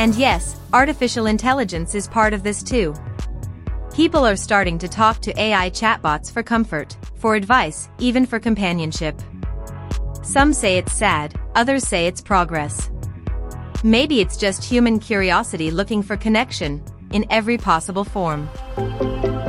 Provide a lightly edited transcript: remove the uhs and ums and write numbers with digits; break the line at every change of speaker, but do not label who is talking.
And yes, artificial intelligence is part of this too. People are starting to talk to AI chatbots for comfort, for advice, even for companionship. Some say it's sad, others say it's progress. Maybe it's just human curiosity looking for connection, in every possible form.